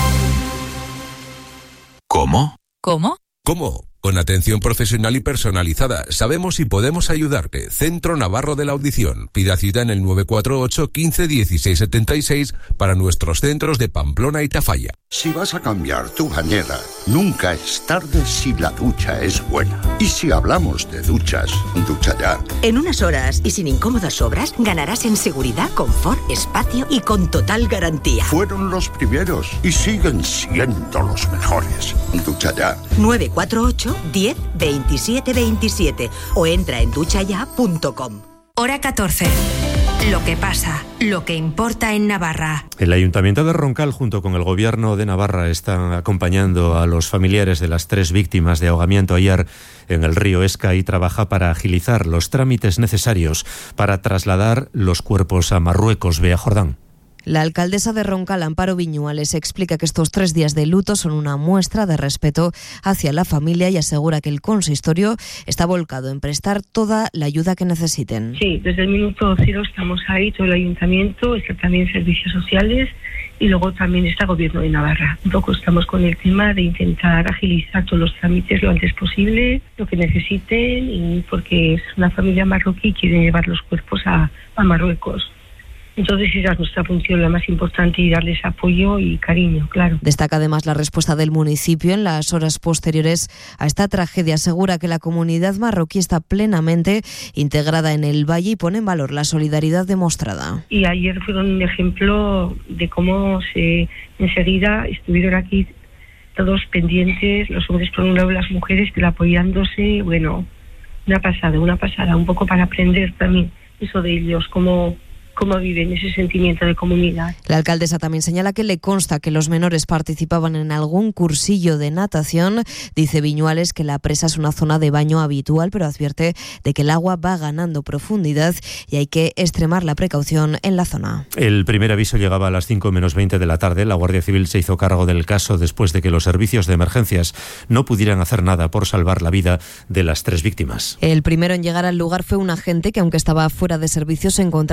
¿Cómo? ¿Cómo? ¿Cómo? Con atención profesional y personalizada. Sabemos y podemos ayudarte. Centro Navarro de la Audición. Pida cita en el nueve cuatro ocho, quince, dieciséis setenta y seis para nuestros centros de Pamplona y Tafalla. Si vas a cambiar tu bañera, nunca es tarde si la ducha es buena. Y si hablamos de duchas, ducha ya. En unas horas y sin incómodas obras, ganarás en seguridad, confort, espacio y con total garantía. Fueron los primeros y siguen siendo los mejores. Ducha ya. nueve cuatro ocho, diez, veintisiete veintisiete o entra en duchaya punto com. Hora catorce. Lo que pasa, lo que importa en Navarra. El Ayuntamiento de Roncal junto con el Gobierno de Navarra están acompañando a los familiares de las tres víctimas de ahogamiento ayer en el río Esca y trabaja para agilizar los trámites necesarios para trasladar los cuerpos a Marruecos. Bea Jordán. La alcaldesa de Roncal, Amparo Viñuales, explica que estos tres días de luto son una muestra de respeto hacia la familia y asegura que el consistorio está volcado en prestar toda la ayuda que necesiten. Sí, desde el minuto cero estamos ahí, todo el ayuntamiento, está también servicios sociales y luego también está Gobierno de Navarra. Un poco estamos con el tema de intentar agilizar todos los trámites lo antes posible, lo que necesiten, y porque es una familia marroquí y quieren llevar los cuerpos a, a Marruecos. Entonces esa es nuestra función, la más importante, y darles apoyo y cariño, claro. Destaca además la respuesta del municipio en las horas posteriores a esta tragedia. Asegura que la comunidad marroquí está plenamente integrada en el valle y pone en valor la solidaridad demostrada. Y ayer fueron un ejemplo de cómo se enseguida estuvieron aquí todos pendientes, los hombres por un lado, las mujeres pero apoyándose. Bueno, una pasada, una pasada, un poco para aprender también eso de ellos, cómo... cómo viven ese sentimiento de comunidad. La alcaldesa también señala que le consta que los menores participaban en algún cursillo de natación. Dice Viñuales que la presa es una zona de baño habitual, pero advierte de que el agua va ganando profundidad y hay que extremar la precaución en la zona. El primer aviso llegaba a las cinco menos veinte de la tarde. La Guardia Civil se hizo cargo del caso después de que los servicios de emergencias no pudieran hacer nada por salvar la vida de las tres víctimas. El primero en llegar al lugar fue un agente que, aunque estaba fuera de servicio, se encontraba muy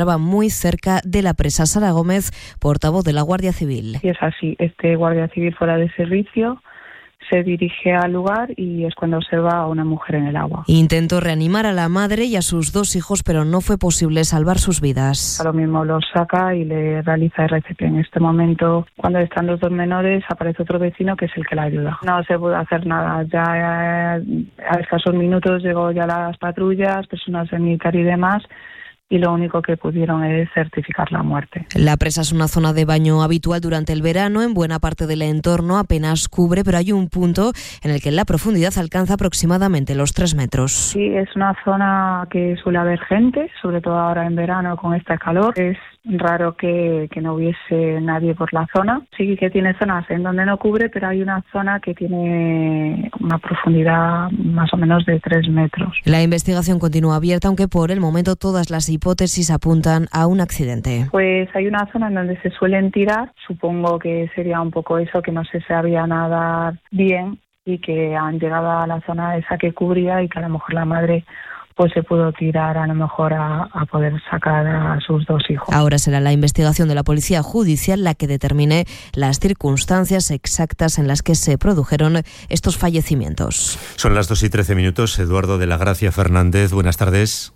cerca de la presa. Sara Gómez, portavoz de la Guardia Civil. Y es así, este guardia civil fuera de servicio se dirige al lugar y es cuando observa a una mujer en el agua. Intentó reanimar a la madre y a sus dos hijos, pero no fue posible salvar sus vidas. A lo mismo los saca y le realiza R C P. En este momento, cuando están los dos menores, aparece otro vecino que es el que la ayuda. No se pudo hacer nada. Ya a escasos minutos llegó ya las patrullas, personal sanitario y demás, y lo único que pudieron es certificar la muerte. La presa es una zona de baño habitual durante el verano. En buena parte del entorno apenas cubre, pero hay un punto en el que la profundidad alcanza aproximadamente los tres metros. Sí, es una zona que suele haber gente, sobre todo ahora en verano con este calor. Es raro que, que no hubiese nadie por la zona. Sí que tiene zonas en donde no cubre, pero hay una zona que tiene una profundidad más o menos de tres metros. La investigación continúa abierta, aunque por el momento todas las hipótesis apuntan a un accidente. Pues hay una zona en donde se suelen tirar. Supongo que sería un poco eso, que no se sabía nadar bien y que han llegado a la zona esa que cubría y que a lo mejor la madre pues se pudo tirar a lo mejor a, a poder sacar a sus dos hijos. Ahora será la investigación de la Policía Judicial la que determine las circunstancias exactas en las que se produjeron estos fallecimientos. Son las dos y trece minutos. Eduardo de la Gracia Fernández, buenas tardes.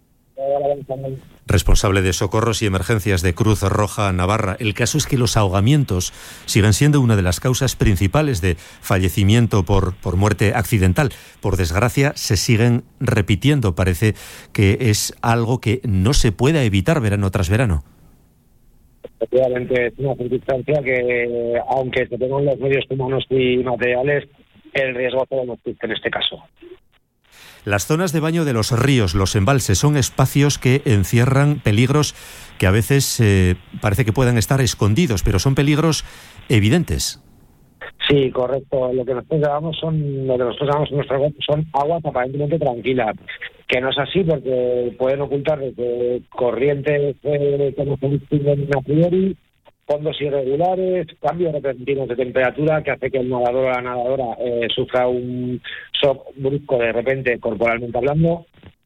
Responsable de socorros y emergencias de Cruz Roja Navarra. El caso es que los ahogamientos siguen siendo una de las causas principales de fallecimiento por, por muerte accidental. Por desgracia, se siguen repitiendo. Parece que es algo que no se puede evitar verano tras verano. Efectivamente, es una circunstancia que, aunque se tengan los medios humanos y materiales, el riesgo todo no existe en este caso. Las zonas de baño de los ríos, los embalses, son espacios que encierran peligros que a veces eh, parece que puedan estar escondidos, pero son peligros evidentes. Sí, correcto. Lo que nosotros llamamos son, lo que nosotros llamamos en nuestro grupo son aguas aparentemente tranquilas, que no es así porque pueden ocultar desde corrientes eh, que no se distinguen a priori, fondos irregulares, cambios repentinos de temperatura que hace que el nadador o la nadadora eh, sufra un shock brusco de repente, corporalmente hablando.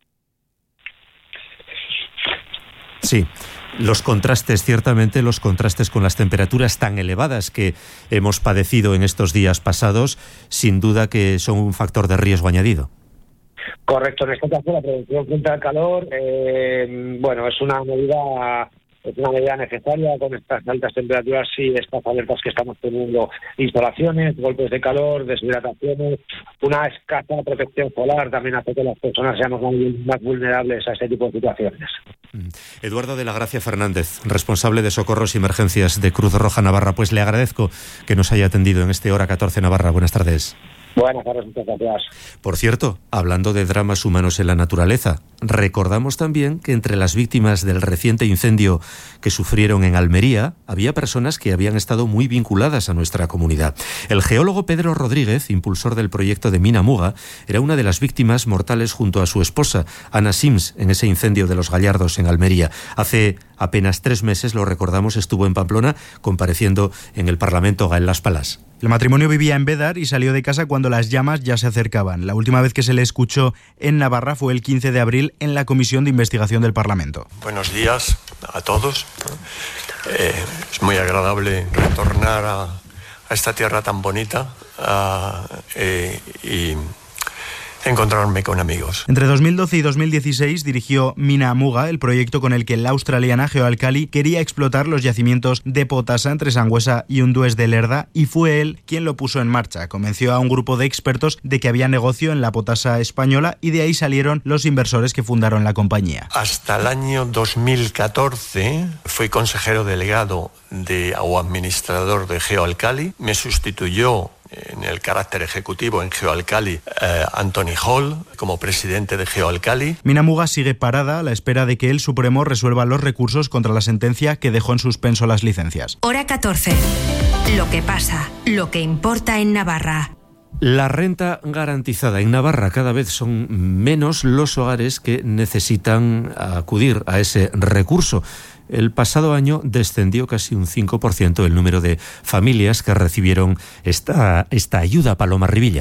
Sí, los contrastes, ciertamente los contrastes con las temperaturas tan elevadas que hemos padecido en estos días pasados, sin duda que son un factor de riesgo añadido. Correcto, en este caso la prevención frente al calor, eh, bueno, es una medida... Es una medida necesaria con estas altas temperaturas y estas alertas que estamos teniendo. Insolaciones, golpes de calor, deshidrataciones, una escasa protección solar también hace que las personas seamos más vulnerables a este tipo de situaciones. Eduardo de la Gracia Fernández, responsable de socorros y emergencias de Cruz Roja Navarra, pues le agradezco que nos haya atendido en este Hora catorce Navarra. Buenas tardes. Buenas tardes, muchas gracias. Por cierto, hablando de dramas humanos en la naturaleza, recordamos también que entre las víctimas del reciente incendio que sufrieron en Almería, había personas que habían estado muy vinculadas a nuestra comunidad. El geólogo Pedro Rodríguez, impulsor del proyecto de Mina Muga, era una de las víctimas mortales junto a su esposa, Ana Sims, en ese incendio de los Gallardos en Almería. Hace apenas tres meses, lo recordamos, estuvo en Pamplona compareciendo en el Parlamento Gael Las Palas. El matrimonio vivía en Bédar y salió de casa cuando las llamas ya se acercaban. La última vez que se le escuchó en Navarra fue el quince de abril en la Comisión de Investigación del Parlamento. Buenos días a todos. Eh, es muy agradable retornar a, a esta tierra tan bonita uh, eh, y encontrarme con amigos. Entre dos mil doce y dos mil dieciséis dirigió Mina Muga, el proyecto con el que la australiana Geoalkali quería explotar los yacimientos de Potasa entre Sangüesa y Undués de Lerda, y fue él quien lo puso en marcha. Convenció a un grupo de expertos de que había negocio en la potasa española y de ahí salieron los inversores que fundaron la compañía. Hasta el año dos mil catorce fui consejero delegado de, o administrador de Geoalkali. Me sustituyó en el carácter ejecutivo en Geoalkali eh, Anthony Hall como presidente de Geoalkali. Mina Muga sigue parada a la espera de que el Supremo resuelva los recursos contra la sentencia que dejó en suspenso las licencias. Hora catorce. Lo que pasa, lo que importa en Navarra. La renta garantizada en Navarra, cada vez son menos los hogares que necesitan acudir a ese recurso. El pasado año descendió casi un cinco por ciento el número de familias que recibieron esta, esta ayuda. Paloma Rivilla.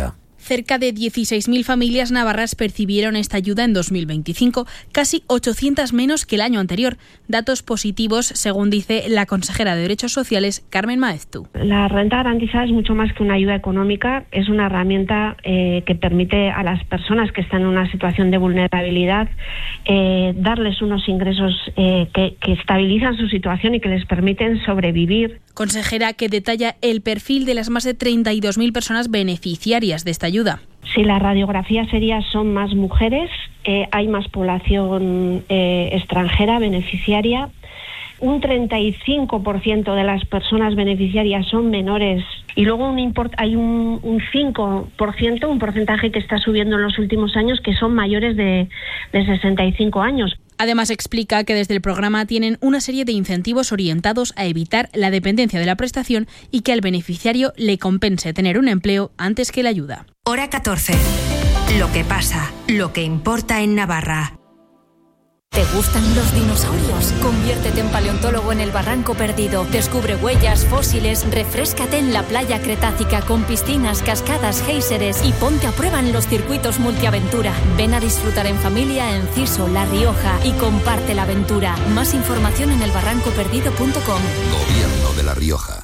cerca de dieciséis mil familias navarras percibieron esta ayuda en dos mil veinticinco, casi ochocientas menos que el año anterior. Datos positivos, según dice la consejera de Derechos Sociales, Carmen Maeztu. La renta garantizada es mucho más que una ayuda económica, es una herramienta eh, que permite a las personas que están en una situación de vulnerabilidad eh, darles unos ingresos eh, que, que estabilizan su situación y que les permiten sobrevivir. Consejera que detalla el perfil de las más de treinta y dos mil personas beneficiarias de esta ayuda. Si la radiografía sería son más mujeres, eh, hay más población eh, extranjera beneficiaria. Un treinta y cinco por ciento de las personas beneficiarias son menores y luego un import, hay un, un cinco por ciento, un porcentaje que está subiendo en los últimos años, que son mayores de, de sesenta y cinco años. Además, explica que desde el programa tienen una serie de incentivos orientados a evitar la dependencia de la prestación y que al beneficiario le compense tener un empleo antes que la ayuda. Hora catorce. Lo que pasa, lo que importa en Navarra. ¿Te gustan los dinosaurios? Conviértete en paleontólogo en el Barranco Perdido. Descubre huellas, fósiles, refréscate en la playa cretácica con piscinas, cascadas, géiseres y ponte a prueba en los circuitos multiaventura. Ven a disfrutar en familia en Ciso, La Rioja y comparte la aventura. Más información en el barranco perdido punto com. Gobierno de La Rioja.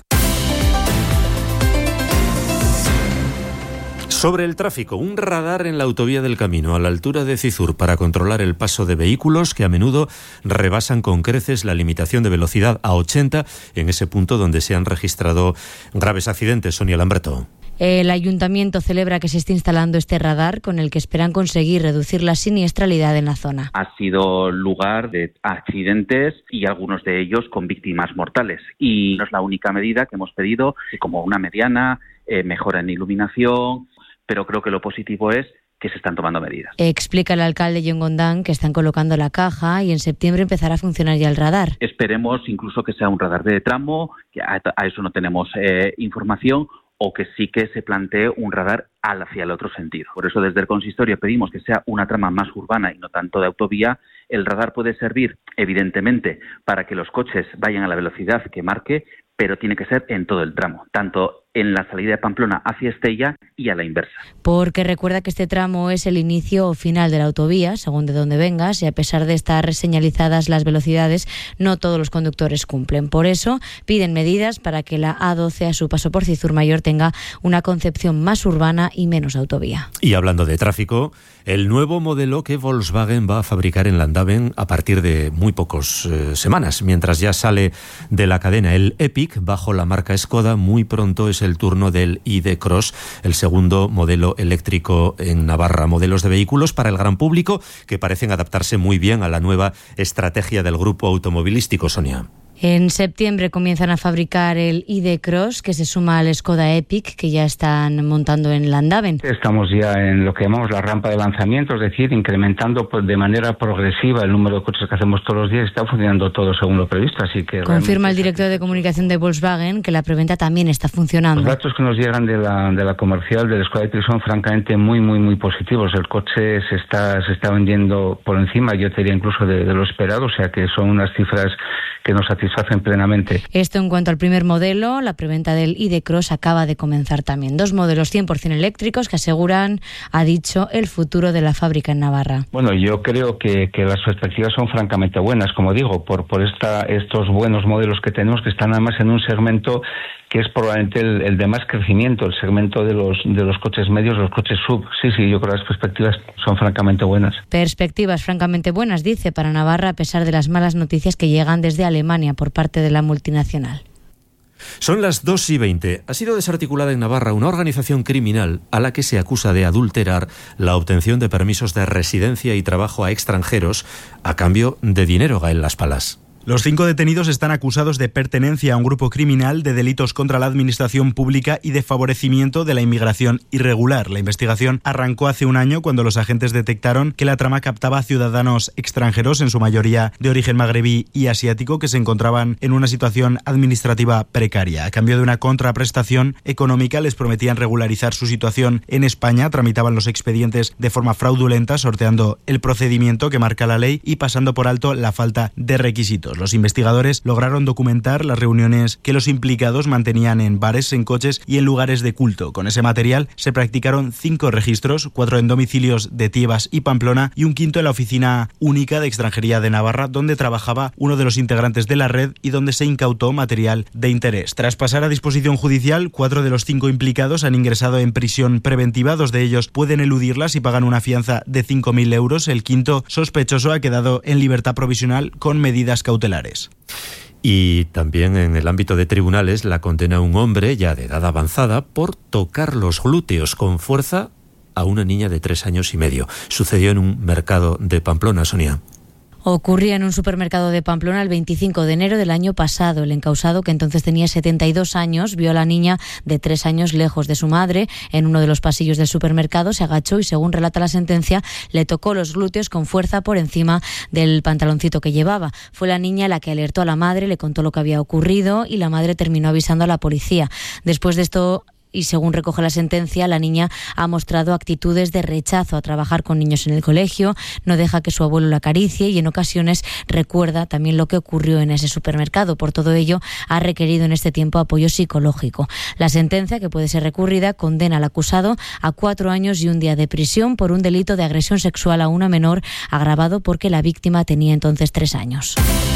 Sobre el tráfico, un radar en la autovía del Camino a la altura de Cizur para controlar el paso de vehículos que a menudo rebasan con creces la limitación de velocidad a ochenta en ese punto donde se han registrado graves accidentes. Sonia Lambreto. El ayuntamiento celebra que se esté instalando este radar con el que esperan conseguir reducir la siniestralidad en la zona. Ha sido lugar de accidentes y algunos de ellos con víctimas mortales. Y no es la única medida que hemos pedido, como una mediana, eh, mejora en iluminación, pero creo que lo positivo es que se están tomando medidas. Explica el alcalde John Gondán que están colocando la caja y en septiembre empezará a funcionar ya el radar. Esperemos incluso que sea un radar de tramo, que a, a eso no tenemos eh, información, o que sí que se plantee un radar hacia el otro sentido. Por eso desde el consistorio pedimos que sea una trama más urbana y no tanto de autovía. El radar puede servir, evidentemente, para que los coches vayan a la velocidad que marque, pero tiene que ser en todo el tramo, tanto en la salida de Pamplona hacia Estella y a la inversa. Porque recuerda que este tramo es el inicio o final de la autovía, según de dónde vengas, y a pesar de estar señalizadas las velocidades, no todos los conductores cumplen. Por eso piden medidas para que la A doce a su paso por Cizur Mayor tenga una concepción más urbana y menos autovía. Y hablando de tráfico, el nuevo modelo que Volkswagen va a fabricar en Landaven a partir de muy pocas eh, semanas, mientras ya sale de la cadena el Epic bajo la marca Skoda, muy pronto es el turno del ID.Cross, el segundo modelo eléctrico en Navarra. Modelos de vehículos para el gran público que parecen adaptarse muy bien a la nueva estrategia del grupo automovilístico. Sonia. En septiembre comienzan a fabricar el I D Cross, que se suma al Skoda Epic, que ya están montando en Landaven. Estamos ya en lo que llamamos la rampa de lanzamiento, es decir, incrementando pues, de manera progresiva el número de coches que hacemos todos los días. Está funcionando todo según lo previsto, así que... Confirma el director de comunicación de Volkswagen que la preventa también está funcionando. Los datos que nos llegan de la, de la comercial del Skoda Epic son francamente muy, muy, muy positivos. El coche se está, se está vendiendo por encima, yo te diría incluso de, de lo esperado, o sea que son unas cifras que nos satisfacen plenamente. Esto en cuanto al primer modelo, la preventa del I D Cross acaba de comenzar también. Dos modelos cien por ciento eléctricos que aseguran, ha dicho, el futuro de la fábrica en Navarra. Bueno, yo creo que, que las perspectivas son francamente buenas, como digo, por, por esta, estos buenos modelos que tenemos, que están además en un segmento que es probablemente el, el de más crecimiento, el segmento de los de los coches medios, los coches sub. Sí, sí, yo creo que las perspectivas son francamente buenas. Perspectivas francamente buenas, dice, para Navarra, a pesar de las malas noticias que llegan desde Alemania por parte de la multinacional. Son las dos y veinte. Ha sido desarticulada en Navarra una organización criminal a la que se acusa de adulterar la obtención de permisos de residencia y trabajo a extranjeros a cambio de dinero. Gael Las Palas. Los cinco detenidos están acusados de pertenencia a un grupo criminal, de delitos contra la administración pública y de favorecimiento de la inmigración irregular. La investigación arrancó hace un año cuando los agentes detectaron que la trama captaba a ciudadanos extranjeros, en su mayoría de origen magrebí y asiático, que se encontraban en una situación administrativa precaria. A cambio de una contraprestación económica les prometían regularizar su situación en España, tramitaban los expedientes de forma fraudulenta, sorteando el procedimiento que marca la ley y pasando por alto la falta de requisitos. implicados. Los investigadores lograron documentar las reuniones que los implicados mantenían en bares, en coches y en lugares de culto. Con ese material se practicaron cinco registros, cuatro en domicilios de Tiebas y Pamplona y un quinto en la Oficina Única de Extranjería de Navarra, donde trabajaba uno de los integrantes de la red y donde se incautó material de interés. Tras pasar a disposición judicial, cuatro de los cinco implicados han ingresado en prisión preventiva. Dos de ellos pueden eludirla si pagan una fianza de cinco mil euros. El quinto sospechoso ha quedado en libertad provisional con medidas cautelares. Y también en el ámbito de tribunales, la condena a un hombre ya de edad avanzada por tocar los glúteos con fuerza a una niña de tres años y medio. Sucedió en un mercado de Pamplona, Sonia. Ocurría en un supermercado de Pamplona el veinticinco de enero del año pasado. El encausado, que entonces tenía setenta y dos años, vio a la niña de tres años lejos de su madre en uno de los pasillos del supermercado, se agachó y, según relata la sentencia, le tocó los glúteos con fuerza por encima del pantaloncito que llevaba. Fue la niña la que alertó a la madre, le contó lo que había ocurrido y la madre terminó avisando a la policía. Después de esto, y según recoge la sentencia, la niña ha mostrado actitudes de rechazo a trabajar con niños en el colegio, no deja que su abuelo la acaricie y en ocasiones recuerda también lo que ocurrió en ese supermercado. Por todo ello, ha requerido en este tiempo apoyo psicológico. La sentencia, que puede ser recurrida, condena al acusado a cuatro años y un día de prisión por un delito de agresión sexual a una menor, agravado porque la víctima tenía entonces tres años.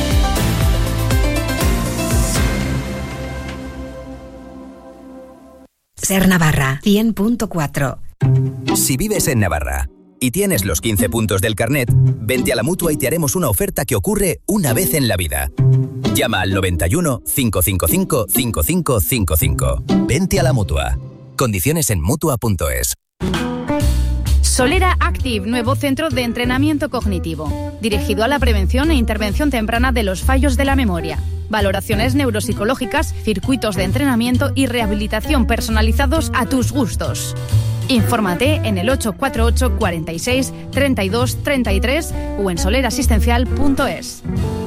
Ser Navarra, cien punto cuatro. Si vives en Navarra y tienes los quince puntos del carnet, vente a la Mutua y te haremos una oferta que ocurre una vez en la vida. Llama al noventa y uno, cinco cinco cinco, cinco cinco cinco cinco. Vente a la Mutua. Condiciones en mutua punto es. Solera Active, nuevo centro de entrenamiento cognitivo, dirigido a la prevención e intervención temprana de los fallos de la memoria. Valoraciones neuropsicológicas, circuitos de entrenamiento y rehabilitación personalizados a tus gustos. Infórmate en el ocho cuatro ocho, cuarenta y seis, treinta y dos, treinta y tres o en solerasistencial punto es.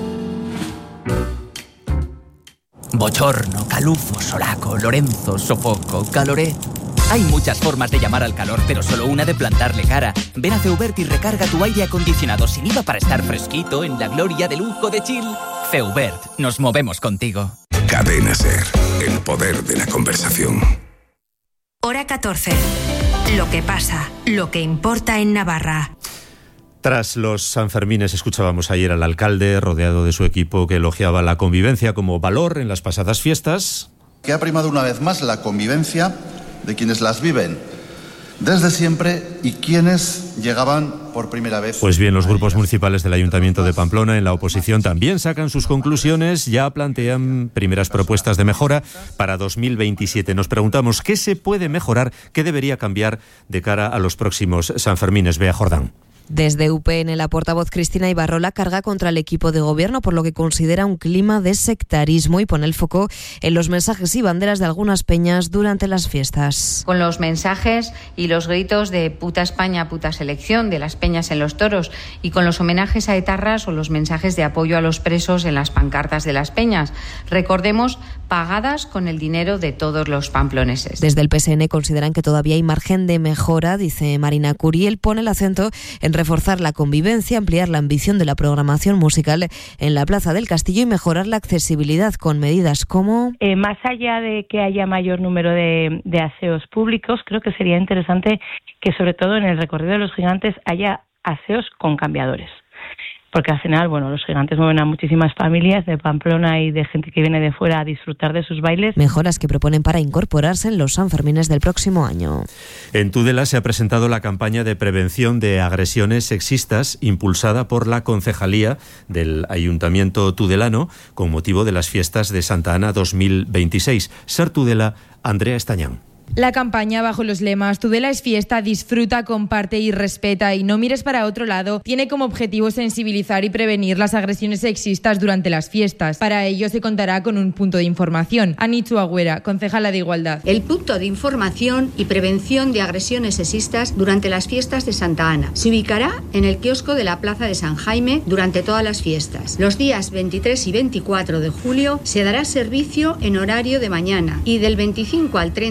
Bochorno, calufo, solaco, Lorenzo, sofoco, caloré. Hay muchas formas de llamar al calor, pero solo una de plantarle cara. Ven a Feubert y recarga tu aire acondicionado sin I V A para estar fresquito en la gloria de lujo de chill. Feubert, nos movemos contigo. Cadena Ser, el poder de la conversación. Hora catorce. Lo que pasa, lo que importa en Navarra. Tras los Sanfermines escuchábamos ayer al alcalde rodeado de su equipo que elogiaba la convivencia como valor en las pasadas fiestas. Que ha primado una vez más la convivencia de quienes las viven desde siempre y quienes llegaban por primera vez. Pues bien, los grupos municipales del Ayuntamiento de Pamplona en la oposición también sacan sus conclusiones, ya plantean primeras propuestas de mejora para dos mil veintisiete. Nos preguntamos qué se puede mejorar, qué debería cambiar de cara a los próximos Sanfermines. Bea Jordán. Desde U P N, la portavoz Cristina Ibarrola carga contra el equipo de gobierno por lo que considera un clima de sectarismo y pone el foco en los mensajes y banderas de algunas peñas durante las fiestas. Con los mensajes y los gritos de puta España, puta selección de las peñas en los toros y con los homenajes a etarras o los mensajes de apoyo a los presos en las pancartas de las peñas. Recordemos, pagadas con el dinero de todos los pamploneses. Desde el P S N consideran que todavía hay margen de mejora, dice Marina Curiel, pone el acento en reforzar la convivencia, ampliar la ambición de la programación musical en la Plaza del Castillo y mejorar la accesibilidad con medidas como... Eh, más allá de que haya mayor número de, de aseos públicos, creo que sería interesante que sobre todo en el recorrido de los gigantes haya aseos con cambiadores. Porque al final, bueno, los gigantes mueven a muchísimas familias de Pamplona y de gente que viene de fuera a disfrutar de sus bailes. Mejoras que proponen para incorporarse en los Sanfermines del próximo año. En Tudela se ha presentado la campaña de prevención de agresiones sexistas impulsada por la Concejalía del Ayuntamiento tudelano con motivo de las fiestas de Santa Ana dos mil veintiséis. Ser Tudela, Andrea Estañán. La campaña, bajo los lemas Tudela es fiesta, disfruta, comparte y respeta y no mires para otro lado, tiene como objetivo sensibilizar y prevenir las agresiones sexistas durante las fiestas. Para ello se contará con un punto de información. Anichu Agüera, concejala de Igualdad. El punto de información y prevención de agresiones sexistas durante las fiestas de Santa Ana se ubicará en el kiosco de la Plaza de San Jaime durante todas las fiestas. Los días veintitrés y veinticuatro de julio se dará servicio en horario de mañana y del veinticinco al treinta de julio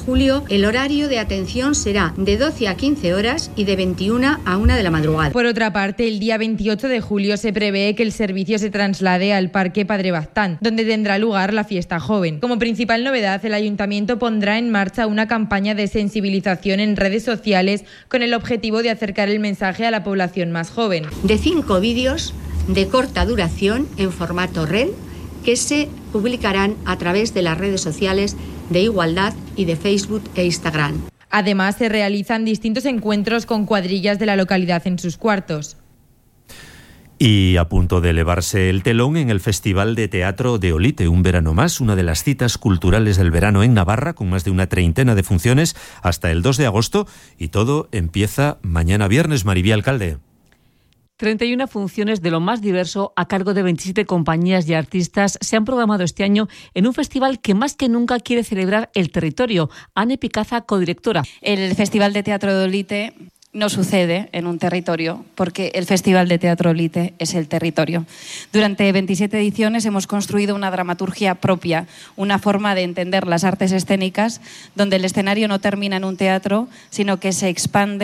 julio el horario de atención será de doce a quince horas y de veintiuna a una de la madrugada. Por otra parte, el día veintiocho de julio se prevé que el servicio se traslade al Parque Padre Baztán, donde tendrá lugar la fiesta joven. Como principal novedad, el Ayuntamiento pondrá en marcha una campaña de sensibilización en redes sociales con el objetivo de acercar el mensaje a la población más joven. De cinco vídeos de corta duración en formato reel que se publicarán a través de las redes sociales de Igualdad y de Facebook e Instagram. Además, se realizan distintos encuentros con cuadrillas de la localidad en sus cuartos. Y a punto de elevarse el telón en el Festival de Teatro de Olite, un verano más, una de las citas culturales del verano en Navarra, con más de una treintena de funciones hasta el dos de agosto, y todo empieza mañana viernes. Maribí Alcalde. treinta y una funciones de lo más diverso a cargo de veintisiete compañías y artistas se han programado este año en un festival que más que nunca quiere celebrar el territorio. Anne Picaza, codirectora. El Festival de Teatro de Olite no sucede en un territorio, porque el Festival de Teatro Olite es el territorio. Durante veintisiete ediciones hemos construido una dramaturgia propia, una forma de entender las artes escénicas, donde el escenario no termina en un teatro, sino que se expande